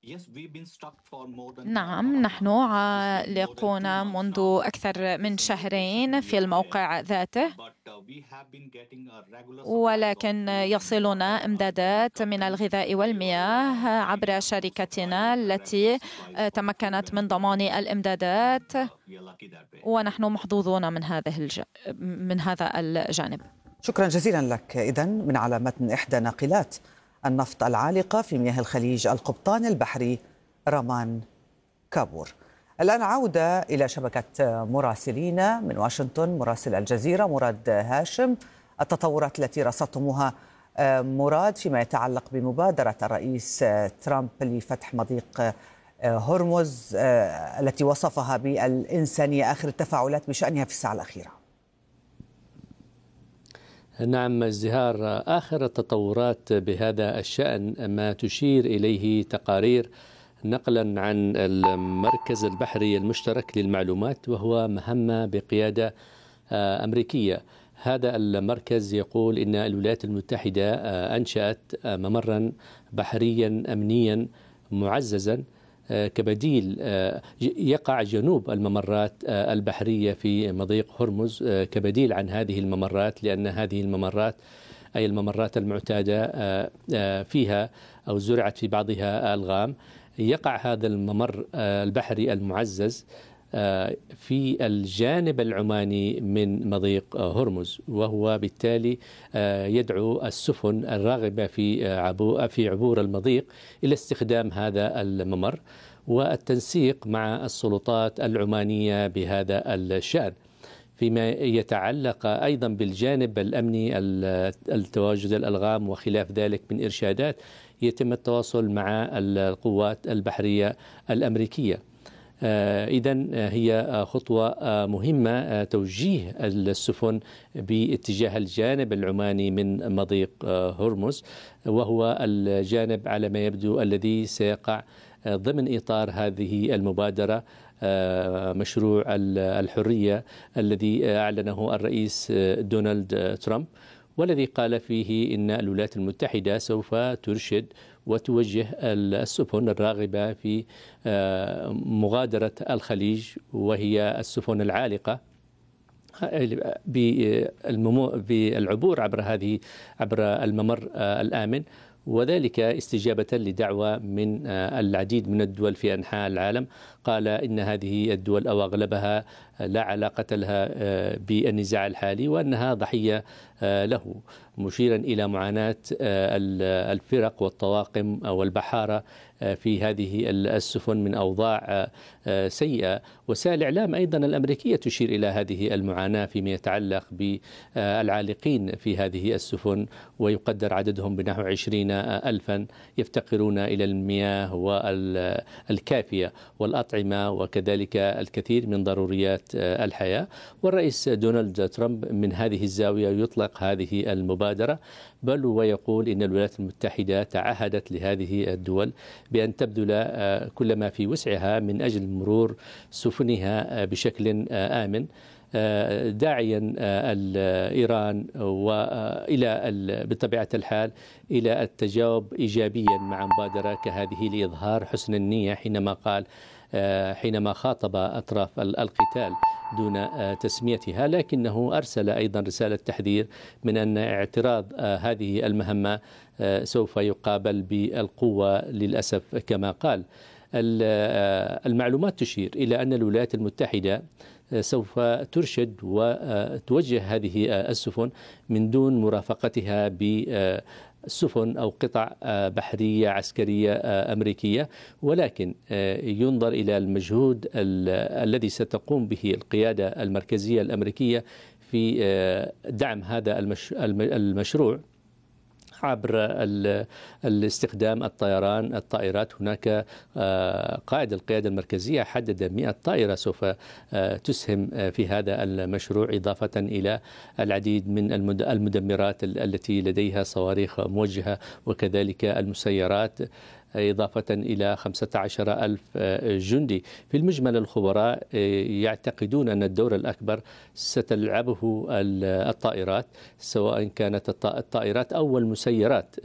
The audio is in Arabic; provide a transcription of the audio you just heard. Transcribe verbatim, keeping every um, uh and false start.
نعم، نحن عالقون منذ أكثر من شهرين في الموقع ذاته، ولكن يصلنا إمدادات من الغذاء والمياه عبر شركتنا التي تمكنت من ضمان الإمدادات، ونحن محظوظون من هذه الج... من هذا الجانب. شكرا جزيلا لك. إذن من على متن إحدى ناقلات النفط العالقة في مياه الخليج القبطان البحري رامان كابور. الآن عودة إلى شبكة مراسلين من واشنطن، مراسل الجزيرة مراد هاشم. التطورات التي رصدتموها مراد فيما يتعلق بمبادرة الرئيس ترامب لفتح مضيق هرمز التي وصفها بالإنسانية، آخر التفاعلات بشأنها في الساعة الأخيرة. نعم ازدهار، آخر التطورات بهذا الشأن ما تشير إليه تقارير نقلا عن المركز البحري المشترك للمعلومات، وهو مهمة بقيادة أمريكية. هذا المركز يقول إن الولايات المتحدة أنشأت ممرا بحريا أمنيا معززا كبديل يقع جنوب الممرات البحرية في مضيق هرمز كبديل عن هذه الممرات، لأن هذه الممرات أي الممرات المعتادة فيها أو زرعت في بعضها ألغام. يقع هذا الممر البحري المعزز في الجانب العماني من مضيق هرمز، وهو بالتالي يدعو السفن الراغبة في في عبور المضيق إلى استخدام هذا الممر والتنسيق مع السلطات العمانية بهذا الشأن. فيما يتعلق أيضا بالجانب الأمني، التواجد الألغام وخلاف ذلك من إرشادات، يتم التواصل مع القوات البحرية الأمريكية. إذن هي خطوة مهمة توجيه السفن باتجاه الجانب العماني من مضيق هرمز، وهو الجانب على ما يبدو الذي سيقع ضمن إطار هذه المبادرة، مشروع الحرية الذي أعلنه الرئيس دونالد ترامب، والذي قال فيه إن الولايات المتحدة سوف ترشد وتوجه السفن الراغبة في مغادرة الخليج، وهي السفن العالقة، بالعبور عبر هذه عبر الممر الآمن، وذلك استجابة لدعوة من العديد من الدول في أنحاء العالم. قال إن هذه الدول أو أغلبها لا علاقة لها بالنزاع الحالي، وأنها ضحية له، مشيرا إلى معاناة الفرق والطواقم والبحارة في هذه السفن من أوضاع سيئة. وسائل الإعلام أيضا الأمريكية تشير إلى هذه المعاناة فيما يتعلق بالعالقين في هذه السفن، ويقدر عددهم بنحو عشرين ألفا يفتقرون إلى المياه والكافية والأطعمة وكذلك الكثير من ضروريات الحياة. والرئيس دونالد ترامب من هذه الزاوية يطلق هذه المبادرة، بل ويقول إن الولايات المتحدة تعهدت لهذه الدول بأن تبذل كل ما في وسعها من أجل مرور سفنها بشكل آمن، داعيا إيران وإلى بطبيعة الحال إلى التجاوب إيجابيا مع مبادرة كهذه لإظهار حسن النية، حينما قال حينما خاطب أطراف القتال دون تسميتها، لكنه أرسل أيضا رسالة تحذير من أن اعتراض هذه المهمة سوف يقابل بالقوة للأسف. كما قال، المعلومات تشير إلى أن الولايات المتحدة سوف ترشد وتوجه هذه السفن من دون مرافقتها بسفن أو قطع بحرية عسكرية أمريكية، ولكن ينظر إلى المجهود الذي ستقوم به القيادة المركزية الأمريكية في دعم هذا المشروع عبر الاستخدام الطيران الطائرات. هناك قائد القيادة المركزية حدد مئة طائرة سوف تسهم في هذا المشروع، إضافة إلى العديد من المدمرات التي لديها صواريخ موجهة وكذلك المسيرات، إضافة إلى خمسة عشر ألف جندي. في المجمل الخبراء يعتقدون أن الدور الأكبر ستلعبه الطائرات، سواء كانت الطائرات أو المسيرات.